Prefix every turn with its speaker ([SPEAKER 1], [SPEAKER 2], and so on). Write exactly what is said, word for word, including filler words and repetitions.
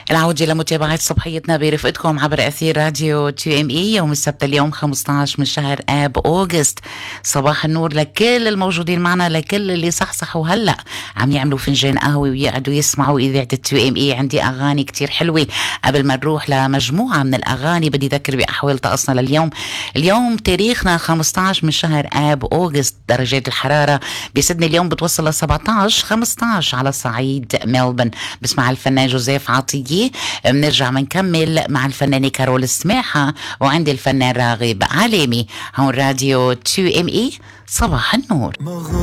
[SPEAKER 1] العودة لمتابعة صبحيتنا برفقتكم عبر أثير راديو تي ام اي يوم السبت اليوم خمسة عشر من شهر آب أوغست. صباح النور لكل الموجودين معنا، لكل اللي صحصحوا هلأ عم يعملوا فنجان قهوة ويقعدوا يسمعوا إذاعة التي ام اي. عندي أغاني كتير حلوة. قبل ما نروح لمجموعة من الأغاني بدي أذكر بأحوال طقسنا لليوم. اليوم تاريخنا خمسة عشر من شهر آب أوغست. درجات الحرارة بسدني اليوم بتوصل ل سبعة عشر خمسة عشر على صعيد ملبن. بسمع الفنان جوزيف عطية. بنرجع منكمل مع الفنانة كارول السماحة وعندي الفنان راغب علامي. هون راديو تي ام اي. صباح النور.